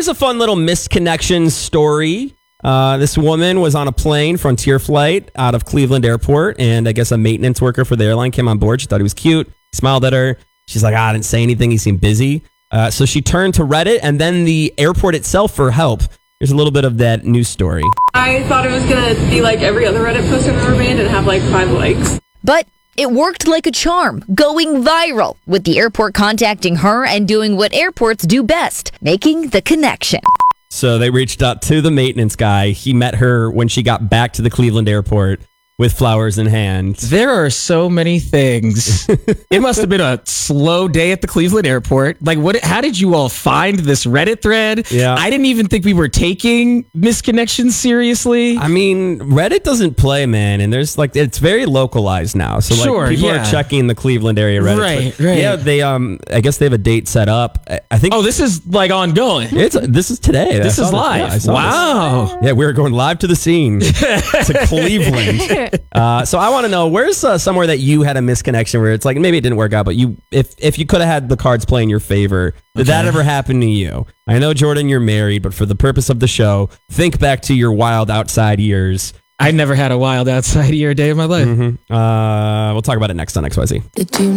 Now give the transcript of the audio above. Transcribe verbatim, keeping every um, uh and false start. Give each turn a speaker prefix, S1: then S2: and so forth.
S1: here's a fun little misconnection story. Uh, this woman was on a plane, Frontier flight, out of Cleveland Airport, and I guess a maintenance worker for the airline came on board. She thought he was cute. He smiled at her. She's like, ah, I didn't say anything. He seemed busy. Uh, so she turned to Reddit and then the airport itself for help. Here's a little bit of that news story.
S2: I thought it was going to be like every other Reddit post I've ever made and have like five likes.
S3: But it worked like a charm, going viral, with the airport contacting her and doing what airports do best, making the connection.
S1: So they reached out to the maintenance guy. He met her when she got back to the Cleveland airport with flowers in hand.
S4: There are so many things. It must have been a slow day at the Cleveland airport. Like, what? How did you all find this Reddit thread?
S1: Yeah.
S4: I didn't even think we were taking misconnections seriously.
S1: I mean, Reddit doesn't play, man, and there's like it's very localized now. So like
S4: Sure,
S1: people
S4: yeah.
S1: are checking the Cleveland area Reddit.
S4: Right,
S1: But,
S4: right.
S1: Yeah, they um I guess they have a date set up. I- I think
S4: Oh, this is like ongoing.
S1: it's this is today.
S4: This
S1: I
S4: is
S1: saw
S4: live.
S1: Yeah, I saw
S4: Wow.
S1: this. Yeah, we're going live to the scene to Cleveland. Uh, so I want to know where's uh, somewhere that you had a misconnection where it's like maybe it didn't work out, but you if if you could have had the cards play in your favor, did that ever happen to you? I know, Jordan, you're married, but for the purpose of the show, think back to your wild outside years.
S4: I never had a wild outside year day of my life.
S1: Uh, we'll talk about it next on X Y Z.
S5: Did you